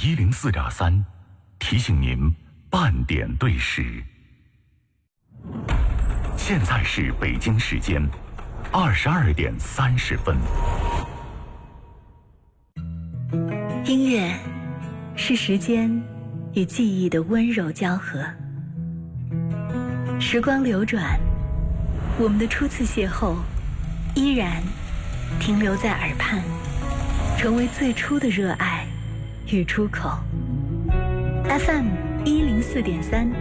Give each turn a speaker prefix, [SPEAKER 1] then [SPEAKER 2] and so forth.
[SPEAKER 1] 104.3，提醒您半点对时。现在是北京时间22点30分。
[SPEAKER 2] 音乐是时间与记忆的温柔交合。时光流转，我们的初次邂逅依然停留在耳畔，成为最初的热爱与出口。FM 104.3